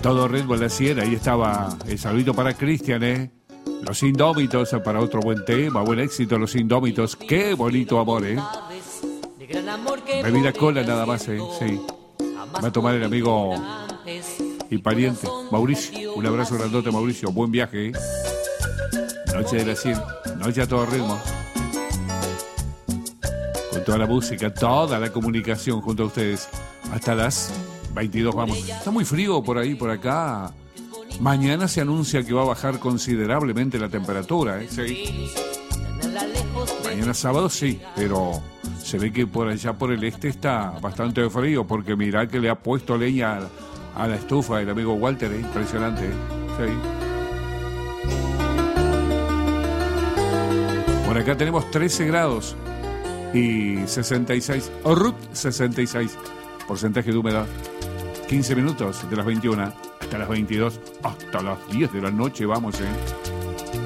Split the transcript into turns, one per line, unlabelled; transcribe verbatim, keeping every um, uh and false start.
Todo ritmo en la sierra. Ahí estaba el saludito para Cristian, ¿eh? Los Indómitos, para otro buen tema, buen éxito, Los Indómitos. Qué bonito amor, ¿eh? Bebida cola nada más, ¿eh? Sí. Va a tomar el amigo y pariente Mauricio. Un abrazo grandote, Mauricio. Buen viaje, ¿eh? Noche de la cien. Noche a todo ritmo. Con toda la música, toda la comunicación junto a ustedes. Hasta las veintidós vamos. Está muy frío por ahí, por acá. Mañana se anuncia que va a bajar considerablemente la temperatura, ¿eh? Sí. Mañana sábado sí, pero se ve que por allá por el este está bastante frío, porque mirá que le ha puesto leña a la estufa el amigo Walter, ¿eh? Impresionante, ¿eh? Sí. Por acá tenemos trece grados y sesenta y seis, o R U T sesenta y seis, porcentaje de humedad. quince minutos de las veintiuna hasta las veintidós, hasta las diez de la noche vamos, ¿eh?